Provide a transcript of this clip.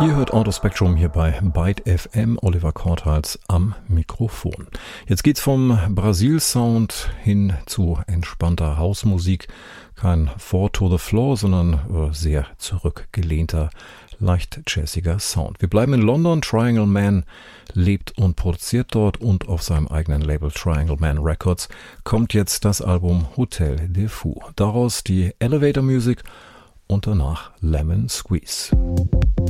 Ihr hört Autospektrum hier bei Byte FM, Oliver Korthals am Mikrofon. Jetzt geht's vom Brasil-Sound hin zu entspannter Hausmusik. Kein Four to the Floor, sondern sehr zurückgelehnter, leicht jazziger Sound. Wir bleiben in London. Triangle Man lebt und produziert dort und auf seinem eigenen Label Triangle Man Records kommt jetzt das Album Hotel de Fou. Daraus die Elevator Music und danach Lemon Squeeze.